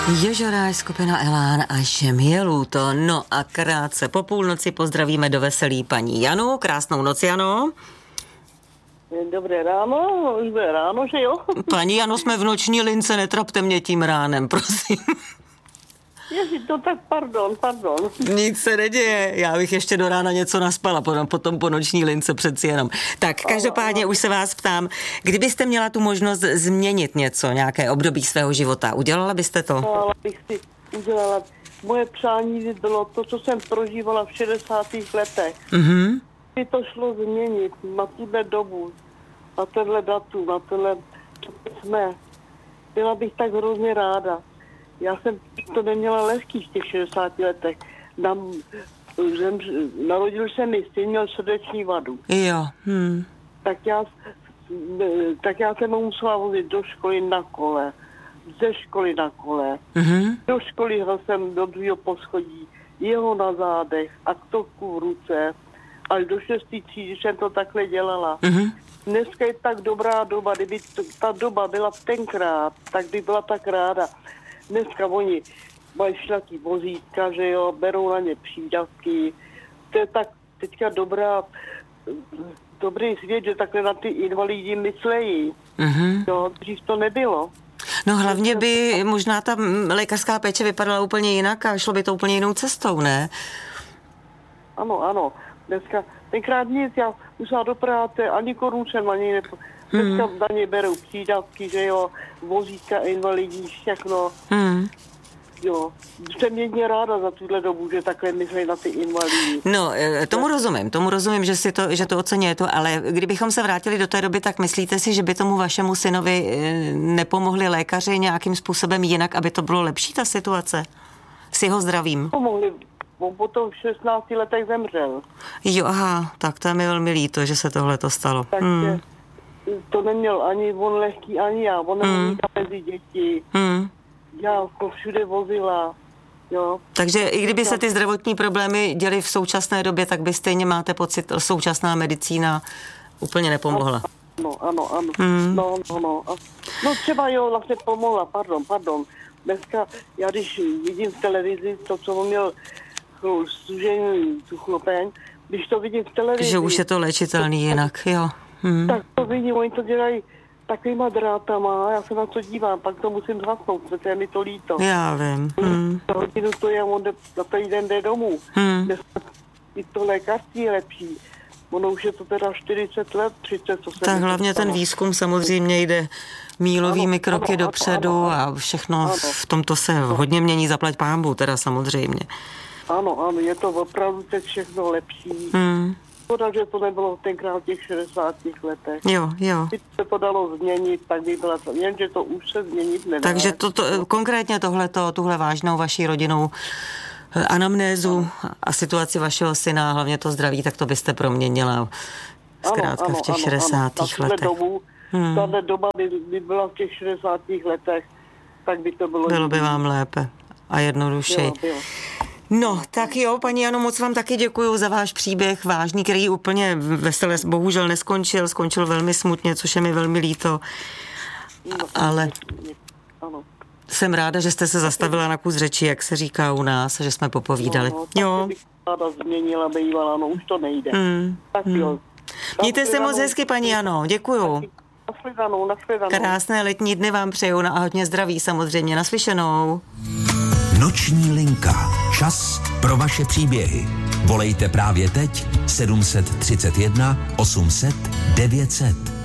Ježoraj, skupina Elán a Žem je lúto. No a krátce po půlnoci pozdravíme do veselí paní Janu. Krásnou noc, Jano. Dobré ráno, už bude ráno, že jo? Paní Jano, jsme v noční lince, netrapte mě tím ránem, prosím. Ježi, to tak, pardon. Nic se neděje, já bych ještě do rána něco naspala, potom po noční lince přeci jenom. Tak, každopádně už se vás ptám, kdybyste měla tu možnost změnit něco, nějaké období svého života, udělala byste to? Ale bych si udělala, moje přání by bylo to, co jsem prožívala v 60. letech. Mhm. By to šlo změnit na tuhle dobu, na tenhle datum, na tenhle, co jsme. Byla bych tak hrozně ráda. Já jsem to neměla lehký v těch 60 letech. Narodil se mi syn, měl srdeční vadu. Jo. Tak já jsem ho musela vozit do školy na kole. Ze školy na kole. Mhm. Do školy jsem do 2. poschodí, jeho na zádech a ktovku v ruce. Až do 6. třídy jsem to takhle dělala. Mhm. Dneska je tak dobrá doba, kdyby ta doba byla tenkrát, tak by byla tak ráda. Dneska oni mají všelaký vozítka, že jo, berou na ně přídavky. To je tak teďka dobrý svět, že takhle na ty invalidy myslejí. Mhm. Jo, dřív to nebylo. No hlavně by možná ta lékařská péče vypadala úplně jinak a šlo by to úplně jinou cestou, ne? Ano. Dneska, tenkrát nic, já musela do práce, ani korun jsem ani dneska na ně berou přídavky, že jo, vozítka, invalidní, všechno. Jo, jsem jedně ráda za tuhle dobu, že takhle myslí na ty invalidy. No, tomu rozumím, že to oceňuje to, ale kdybychom se vrátili do té doby, tak myslíte si, že by tomu vašemu synovi nepomohli lékaři nějakým způsobem jinak, aby to bylo lepší ta situace s jeho zdravím? Pomohli, on potom v 16 letech zemřel. Jo, aha, tak to je mi velmi líto, že se tohle to stalo. Takže to neměl ani on lehký, ani já. On neměl mezi děti. Já to všude vozila. Jo. Takže i kdyby se ty zdravotní problémy děly v současné době, tak by stejně máte pocit, současná medicína úplně nepomohla. Ano. No třeba jo, vlastně pomohla, pardon. Dneska, já když vidím v televizi to, co on měl služení, tu chlopeň, když to vidím v televizi... Že už je to léčitelný jinak, jo. Tak to vidím, oni to dělají takovýma drátama, já se na to dívám, pak to musím zhasnout, protože je mi to líto. Já vím. Za hodinu to je, on za ten den jde domů. I to lékařství je lepší. Ono už je to teda 40 let, 30, co se... Tak hlavně ten výzkum samozřejmě jde mílovými kroky dopředu a všechno v tomto se hodně mění, zaplať pánbůh, teda samozřejmě. Ano, je to opravdu teď všechno lepší. Škoda, že to nebylo tenkrát v těch 60 letech. Jo. Když se to dalo změnit, tak by byla to, jenže to už se změnit nedá. Takže konkrétně tuhle vážnou vaší rodinou anamnézu a situaci vašeho syna, hlavně to zdraví, tak to byste proměnila zkrátka v těch 60. letech. Tahle doba by byla v těch 60. letech, tak by to bylo... Bylo by vám lépe a jednodušeji. Bylo. No, tak jo, paní Jano, moc vám taky děkuju za váš příběh vážný, který úplně veselé bohužel neskončil, skončil velmi smutně, což je mi velmi líto, ale jsem ráda, že jste se zastavila na kus řeči, jak se říká u nás, že jsme popovídali. Jo. Tak bych ráda změnila, bývala, no už to nejde. Tak jo. Mějte se moc hezky, paní Jano, děkuju. Naslyšenou. Krásné letní dny vám přeju a hodně zdraví samozřejmě, naslyšenou. Noční linka. Čas pro vaše příběhy. Volejte právě teď 731 800 900.